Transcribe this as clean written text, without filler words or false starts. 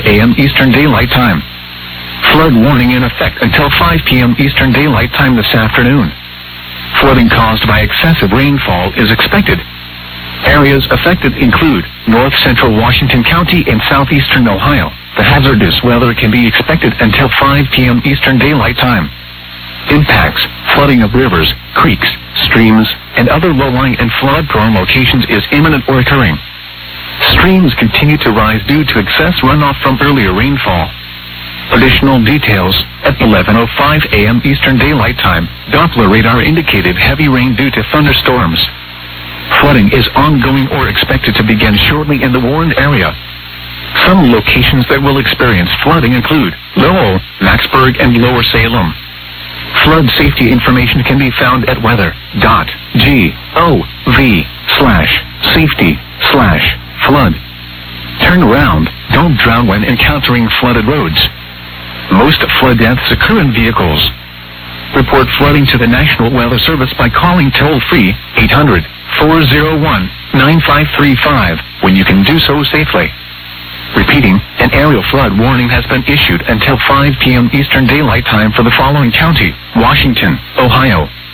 a.m. Eastern Daylight Time. Flood warning in effect until 5 p.m. Eastern Daylight Time this afternoon. Flooding caused by excessive rainfall is expected. Areas affected include north central Washington County and southeastern Ohio. The hazardous weather can be expected until 5 p.m. Eastern Daylight Time. Impacts: flooding of rivers, creeks, streams, and other low-lying and flood-prone locations is imminent or occurring. Streams continue to rise due to excess runoff from earlier rainfall. Additional details: at 11:05 a.m. Eastern Daylight Time, Doppler radar indicated heavy rain due to thunderstorms. Flooding is ongoing or expected to begin shortly in the Warren area. Some locations that will experience flooding include Lowell, Maxburg, and Lower Salem. Flood safety information can be found at weather.gov/safety/flood. Turn around. Don't drown when encountering flooded roads. Most flood deaths occur in vehicles. Report flooding to the National Weather Service by calling toll-free 800-401-9535 when you can do so safely. Repeating, an aerial flood warning has been issued until 5 p.m. Eastern Daylight Time for the following county: Washington, Ohio,